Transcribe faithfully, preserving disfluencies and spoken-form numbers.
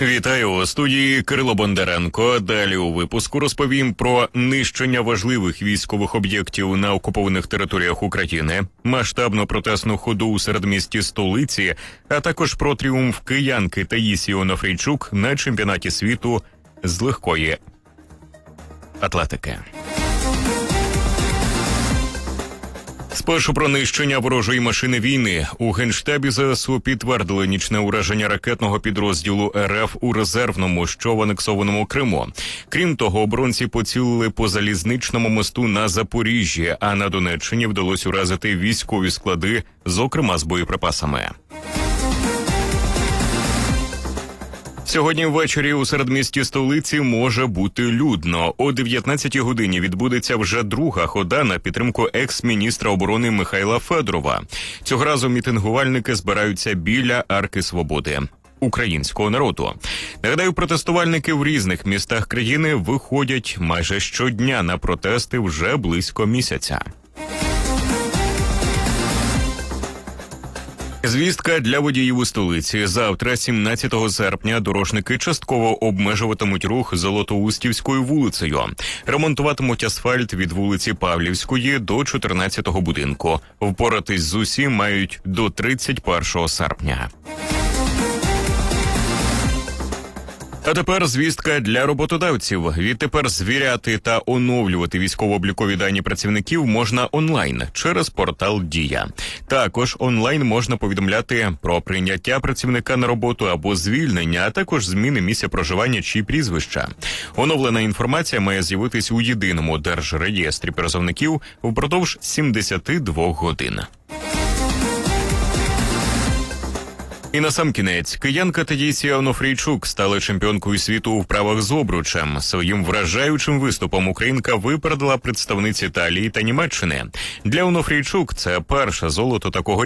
Вітаю, у студії Кирило Бондаренко. Далі у випуску розповім про нищення важливих військових об'єктів на окупованих територіях України, масштабну протестну ходу у середмісті столиці, а також про тріумф киянки Таїсії Онофрійчук на чемпіонаті світу з легкої атлетики. Спершу про нищення ворожої машини війни. У Генштабі ЗСУ підтвердили нічне ураження ракетного підрозділу РФ у резервному, що в анексованому Криму. Крім того, оборонці поцілили по залізничному мосту на Запоріжжі, а на Донеччині вдалося уразити військові склади, зокрема з боєприпасами. Сьогодні ввечері у середмісті столиці може бути людно. О дев'ятнадцятій годині відбудеться вже друга хода на підтримку екс-міністра оборони Михайла Федорова. Цього разу мітингувальники збираються біля Арки Свободи українського народу. Нагадаю, протестувальники в різних містах країни виходять майже щодня на протести вже близько місяця. Звістка для водіїв у столиці. Завтра, сімнадцятого серпня, дорожники частково обмежуватимуть рух Золотоустівською вулицею. Ремонтуватимуть асфальт від вулиці Павлівської до чотирнадцятого будинку. Впоратись з усім мають до тридцять першого серпня. А тепер звістка для роботодавців. Відтепер звіряти та оновлювати військово-облікові дані працівників можна онлайн через портал «Дія». Також онлайн можна повідомляти про прийняття працівника на роботу або звільнення, а також зміни місця проживання чи прізвища. Оновлена інформація має з'явитись у єдиному держреєстрі призовників впродовж сімдесяти двох годин. І насамкінець, киянка Таїсія Онофрійчук стала чемпіонкою світу у вправах з обручем. Своїм вражаючим виступом українка випередила представниць Італії та Німеччини. Для Онофрійчук це перше золото такого